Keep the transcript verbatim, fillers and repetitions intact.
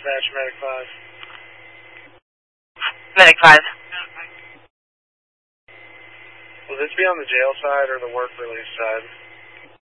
dispatch, Medic five. Medic five. Will this be on the jail side or the work release side?